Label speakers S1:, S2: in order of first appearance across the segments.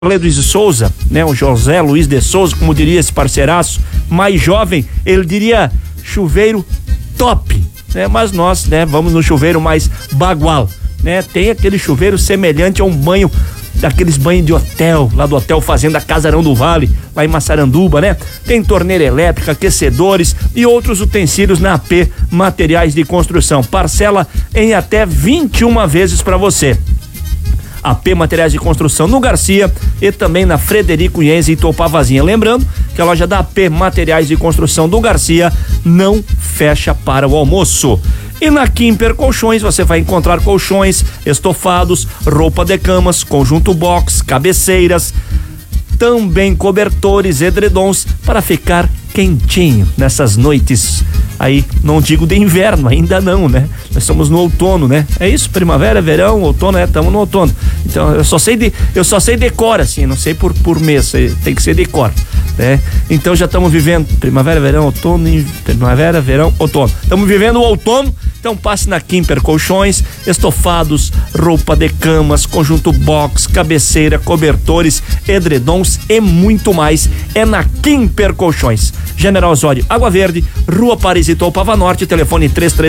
S1: Luiz de Souza, né? O José Luiz de Souza, como diria esse parceiraço, mais jovem, ele diria chuveiro top, né? Mas nós, né, vamos no chuveiro mais bagual, né? Tem aquele chuveiro semelhante a um banho, daqueles banhos de hotel, lá do Hotel Fazenda Casarão do Vale, lá em Massaranduba, né? Tem torneira elétrica, aquecedores e outros utensílios na AP Materiais de Construção. Parcela em até 21 vezes para você. AP Materiais de Construção no Garcia e também na Frederico Ienze e Topavazinha. Lembrando que a loja da AP Materiais de Construção do Garcia não fecha para o almoço. E na Quimper Colchões você vai encontrar colchões, estofados, roupa de camas, conjunto box, cabeceiras, também cobertores, edredons para ficar quentinho nessas noites aí, não digo de inverno, ainda não, né? Nós estamos no outono, né? É isso, primavera, verão, outono, estamos no outono. Então eu só sei decor, assim, não sei por mês, tem que ser decor, né? Então já estamos vivendo primavera, verão, outono, primavera, verão, outono. Estamos vivendo o outono, então passe na Quimper Colchões, estofados, roupa de camas, conjunto box, cabeceira, cobertores, edredons e muito mais. É na Quimper Colchões. General Osório, Água Verde, Rua Paris e Topava Norte, telefone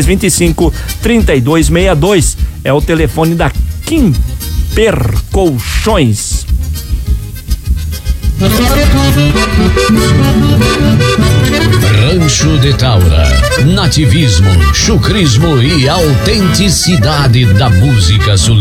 S1: 3325-3262. É o telefone da Quimper Colchões.
S2: Rancho de Taura, nativismo, chucrismo e autenticidade da música sul.